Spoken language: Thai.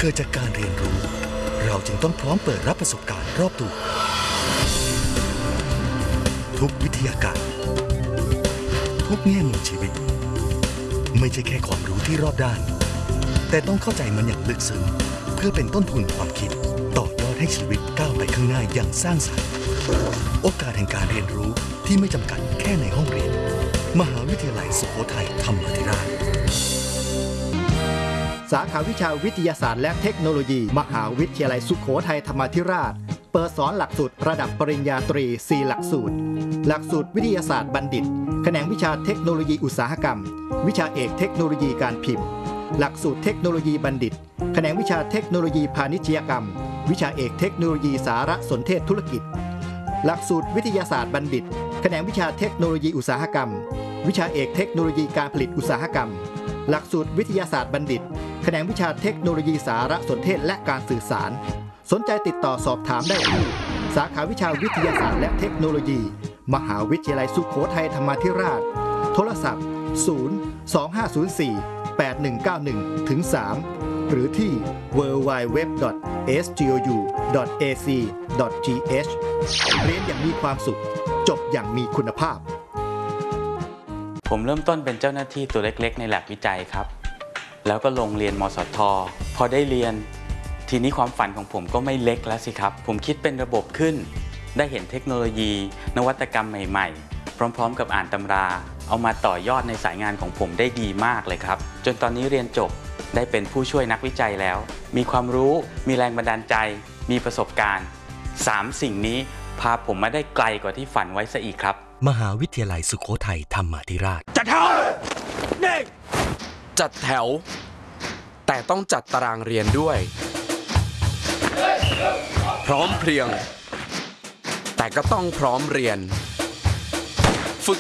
เกิดจากการเรียนรู้เราจึงต้องพร้อมเปิดรับประสบการณ์รอบตัวทุกวิทยาการทุกแง่มุมชีวิตไม่ใช่แค่ความรู้ที่รอบด้านแต่ต้องเข้าใจมันอย่างลึกซึ้งเพื่อเป็นต้นทุนความคิดต่อยอดให้ชีวิตก้าวไปข้างหน้าอย่างสร้างสรรค์โอกาสแห่งการเรียนรู้ที่ไม่จำกัดแค่ในห้องเรียนมหาวิทยาลัยสุโขทัยธรรมาธิราชสาขาวิชาวิทยาศาสตร์และเทคโนโลยีมหาวิทยาลัยสุโขทัยธรรมาธิราชเปิดสอนหลักสูตรระดับปริญญาตรี4หลักสูตรหลักสูตรวิทยาศาสตร์บัณฑิตแขนงวิชาเทคโนโลยีอุตสาหกรรมวิชาเอกเทคโนโลยีการพิมพ์หลักสูตรเทคโนโลยีบัณฑิตแขนงวิชาเทคโนโลยีพาณิชยกรรมวิชาเอกเทคโนโลยีสารสนเทศธุรกิจหลักสูตรวิทยาศาสตร์บัณฑิตแขนงวิชาเทคโนโลยีอุตสาหกรรมวิชาเอกเทคโนโลยีการผลิตอุตสาหกรรมหลักสูตรวิทยาศาสตร์บัณฑิตแขนงวิชาเทคโนโลยีสารสนเทศและการสื่อสารสนใจติดต่อสอบถามได้ที่สาขาวิชาวิทยาศาสตร์และเทคโนโลยีมหาวิทยาลัยสุโขทัยธรรมาธิราชโทรศัพท์025048191-3หรือที่ www.sgou.ac.th เรียนอย่างมีความสุขจบอย่างมีคุณภาพผมเริ่มต้นเป็นเจ้าหน้าที่ตัวเล็กๆในแลบวิจัยครับแล้วก็ลงเรียนมสท.พอได้เรียนทีนี้ความฝันของผมก็ไม่เล็กแล้วสิครับผมคิดเป็นระบบขึ้นได้เห็นเทคโนโลยีนวัตกรรมใหม่ๆพร้อมๆกับอ่านตำราเอามาต่อยอดในสายงานของผมได้ดีมากเลยครับจนตอนนี้เรียนจบได้เป็นผู้ช่วยนักวิจัยแล้วมีความรู้มีแรงบันดาลใจมีประสบการณ์3สิ่งนี้พาผมมาได้ไกลกว่าที่ฝันไว้ซะอีกครับมหาวิทยาลัยสุโขทัยธรรมาธิราชจัดแถวนี่จัดแถวแต่ต้องจัดตารางเรียนด้วยพร้อมเพรียงแต่ก็ต้องพร้อมเรียน